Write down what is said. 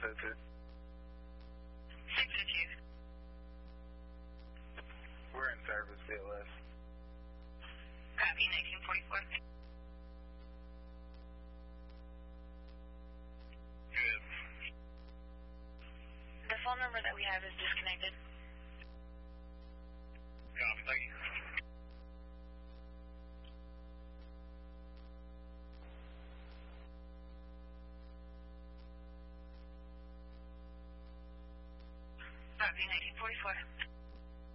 602. 602. We're in service, BLS. Copy, 1944. Good. The phone number that we have is disconnected. Copy, thank you. Copy, 1944.